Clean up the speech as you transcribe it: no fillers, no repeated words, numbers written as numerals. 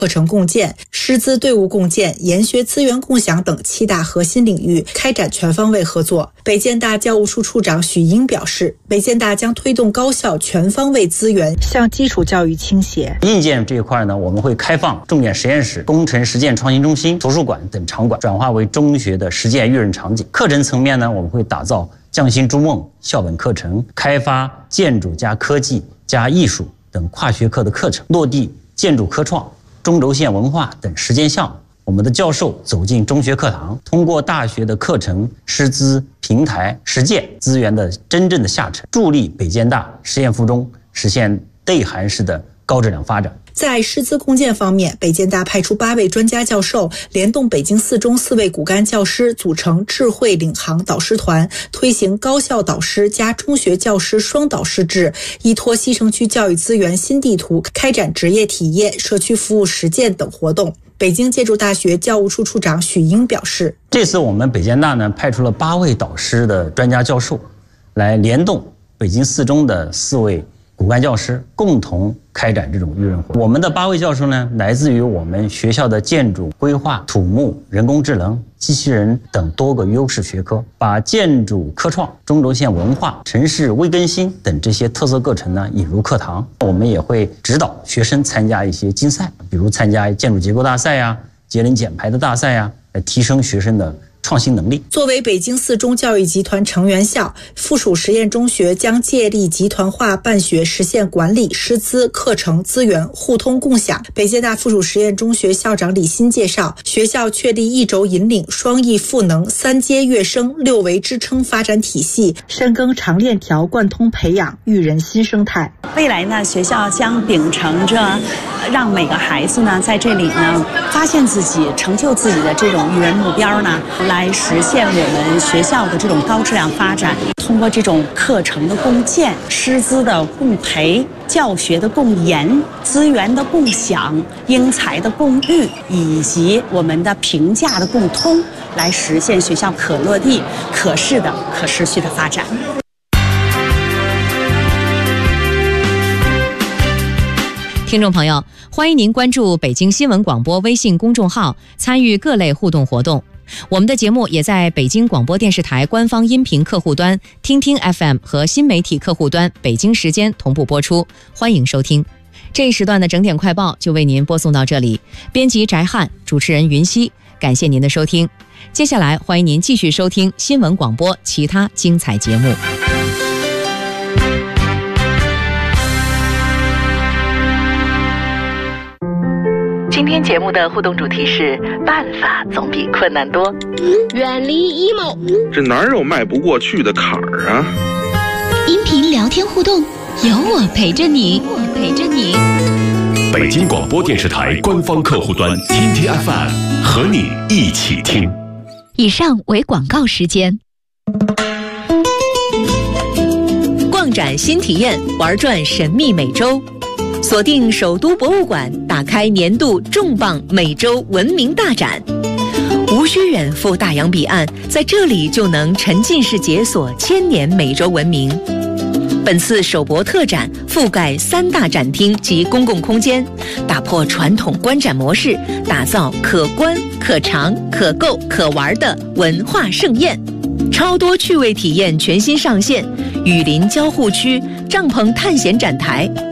课程共建、师资队伍共建、研学资源共享等7大核心领域开展全方位合作。北建大教务处处长许英表示，北建大将推动高校全方位资源向基础教育倾斜。 硬件这一块呢，我们会开放重点实验室、工程实践创新中心、图书馆等场馆，转化为中学的实践育人场景。课程层面呢，我们会打造匠心筑梦校本课程，开发建筑加科技加艺术等跨学科的课程，落地建筑科创、中轴线文化等实践项目。我们的教授走进中学课堂，通过大学的课程、师资、平台、实践资源的真正的下沉，助力北建大实验附中实现内涵式的高质量发展。 在师资共建方面，北建大派出8位专家教授，联动北京4中4位骨干教师，组成智慧领航导师团，推行高校导师加中学教师双导师制，依托西城区教育资源新地图，开展职业体验、社区服务实践等活动。北京建筑大学教务处处长许英表示， 这次我们北建大呢派出了8位导师的专家教授，来联动北京4中的4位骨干教师，共同开展这种育人活动。我们的8位教授呢，来自于我们学校的建筑规划、土木、人工智能、机器人等多个优势学科，把建筑科创、中轴线文化、城市微更新等这些特色课程呢引入课堂。我们也会指导学生参加一些竞赛，比如参加建筑结构大赛呀、节能减排的大赛呀，来提升学生的创新能力。 作为北京4中教育集团成员校，附属实验中学将借力集团化办学，实现管理、师资、课程资源互通共享。北建大附属实验中学校长李欣介绍，学校确立1轴引领、双翼赋能、3阶跃升、6维支撑发展体系，深耕长链条，贯通培养育人新生态。 未来呢，学校将秉承着让每个孩子呢在这里呢发现自己、成就自己的这种育人目标呢，来实现我们学校的这种高质量发展。通过这种课程的共建、师资的共培、教学的共研、资源的共享、英才的共育，以及我们的评价的共通，来实现学校可落地、可视的、可持续的发展。 听众朋友，欢迎您关注北京新闻广播微信公众号，参与各类互动活动。我们的节目也在北京广播电视台官方音频客户端、听听 FM 和新媒体客户端北京时间同步播出，欢迎收听。这一时段的整点快报就为您播送到这里，编辑翟汉，主持人云溪，感谢您的收听。接下来欢迎您继续收听新闻广播其他精彩节目。 今天节目的互动主题是办法总比困难多。 远离 emo， 这哪有迈不过去的坎儿啊？ 音频聊天互动，有我陪着你。 北京广播电视台官方客户端听听 FM， 和你一起听。 以上为广告时间。 逛展新体验，玩转神秘美洲。锁定首都博物馆，打开年度重磅美洲文明大展，无需远赴大洋彼岸，在这里就能沉浸式解锁千年美洲文明。本次首博特展覆盖3大展厅及公共空间，打破传统观展模式，打造可观、可尝、可购、可玩的文化盛宴。超多趣味体验全新上线，雨林交互区、帐篷探险展台、